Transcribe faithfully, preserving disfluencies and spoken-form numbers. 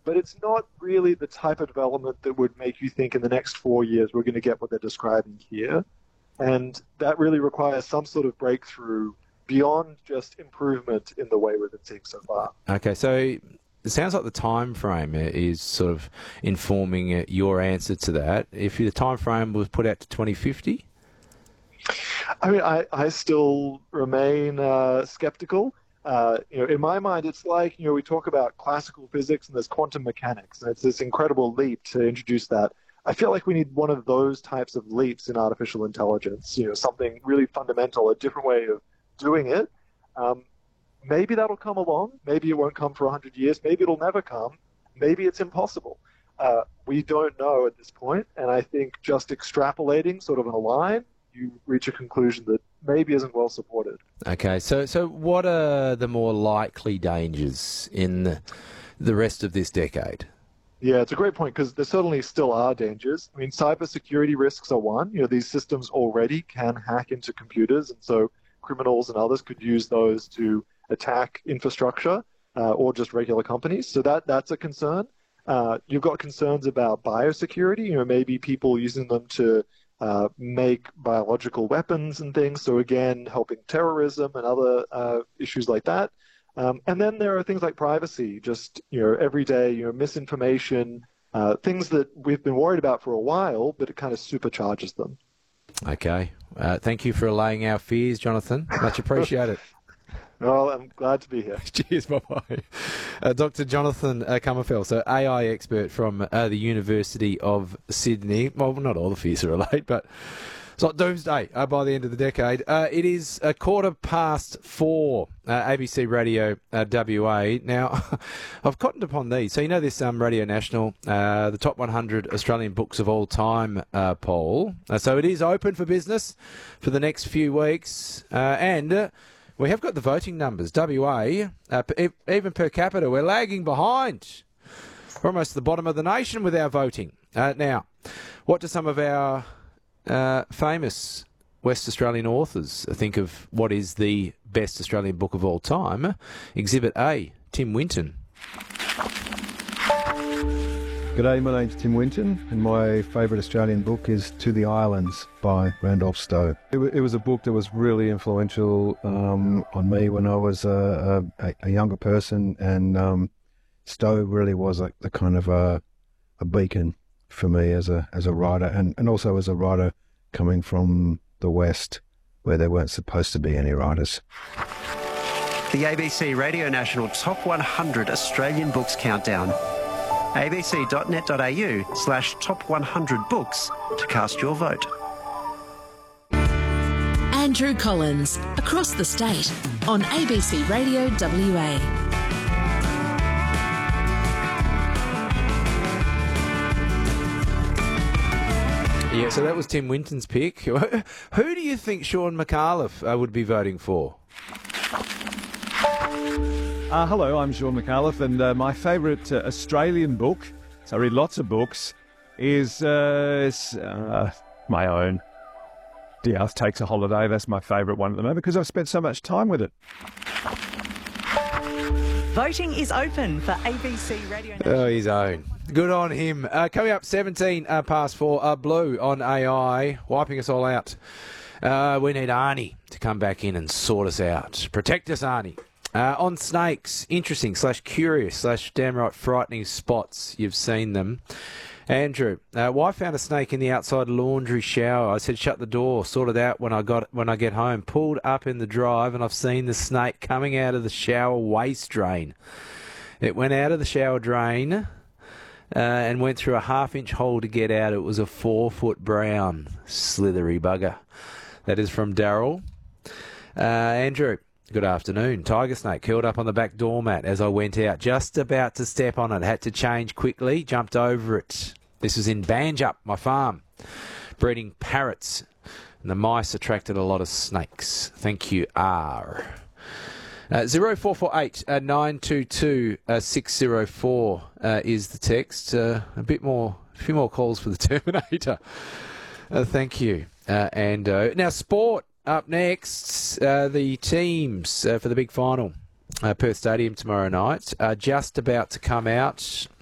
but it's not really the type of development that would make you think in the next four years we're going to get what they're describing here. And that really requires some sort of breakthrough beyond just improvement in the way we've been seeing so far. Okay, so it sounds like the time frame is sort of informing your answer to that. If the time frame was put out to twenty fifty? I mean, I, I still remain uh, skeptical. Uh, you know, in my mind, it's like, you know, we talk about classical physics and there's quantum mechanics, and it's this incredible leap to introduce that. I feel like we need one of those types of leaps in artificial intelligence, you know, something really fundamental, a different way of doing it. Um, maybe that'll come along. Maybe it won't come for one hundred years. Maybe it'll never come. Maybe it's impossible. Uh, we don't know at this point, and I think just extrapolating sort of in a line, you reach a conclusion that maybe isn't well supported. Okay, so so what are the more likely dangers in the, the rest of this decade? Yeah, it's a great point, because there certainly still are dangers. I mean, cybersecurity risks are one. You know, these systems already can hack into computers, and so criminals and others could use those to attack infrastructure uh, or just regular companies. So that that's a concern. Uh, you've got concerns about biosecurity. You know, maybe people using them to uh, make biological weapons and things. So again, helping terrorism and other uh, issues like that. Um, and then there are things like privacy, just, you know, everyday, you know, misinformation, uh, things that we've been worried about for a while, but it kind of supercharges them. Okay. Uh, thank you for allaying our fears, Jonathan. Much appreciated. Well, I'm glad to be here. Cheers, bye-bye. Uh, Doctor Jonathan uh, Kummerfeld, so A I expert from uh, the University of Sydney. Well, not all the fears are allayed, but it's not doomsday uh, by the end of the decade. Uh, it is a quarter past four, uh, A B C Radio uh, W A. Now, I've cottoned upon these. So you know this um, Radio National, uh, the top one hundred Australian books of all time uh, poll. Uh, so it is open for business for the next few weeks. Uh, and uh, we have got the voting numbers. W A, uh, p- even per capita, we're lagging behind. We're almost at the bottom of the nation with our voting. Uh, now, what do some of our Uh, famous West Australian authors think of what is the best Australian book of all time? Exhibit A, Tim Winton. G'day, my name's Tim Winton, and my favourite Australian book is To the Islands by Randolph Stowe. It, w- it was a book that was really influential um, on me when I was a, a, a younger person, and um, Stowe really was like the kind of a, a beacon for me as a as a writer, and, and also as a writer coming from the West, where there weren't supposed to be any writers. The A B C Radio National Top one hundred Australian Books Countdown. abc.net.au slash top 100 books to cast your vote. Andrew Collins, across the state, on A B C Radio W A. Yeah, so that was Tim Winton's pick. Who do you think Sean McAuliffe uh, would be voting for? Uh, hello, I'm Sean McAuliffe, and uh, my favourite uh, Australian book, so I read lots of books, is uh, is, uh, my own. Diaz Takes a Holiday. That's my favourite one at the moment because I've spent so much time with it. Voting is open for A B C Radio National. Oh, his own. Good on him. Uh, coming up, seventeen uh, past four, uh, Blue on A I, wiping us all out. Uh, we need Arnie to come back in and sort us out. Protect us, Arnie. Uh, on snakes, interesting slash curious slash damn right frightening spots. You've seen them. Andrew, uh, wife found a snake in the outside laundry shower. I said, shut the door, sort it out when I got when I get home. Pulled up in the drive, and I've seen the snake coming out of the shower waste drain. It went out of the shower drain uh, and went through a half-inch hole to get out. It was a four-foot brown slithery bugger. That is from Daryl. Uh, Andrew, good afternoon. Tiger snake curled up on the back doormat as I went out. Just about to step on it. Had to change quickly. Jumped over it. This was in Banjup, my farm. Breeding parrots. And the mice attracted a lot of snakes. Thank you, R. Uh, zero four four eight nine two two six zero four uh, is the text. Uh, a bit more, a few more calls for the Terminator. Uh, thank you. Uh, and uh, now sport up next. Uh, the teams uh, for the big final, uh, Perth Stadium tomorrow night, are just about to come out.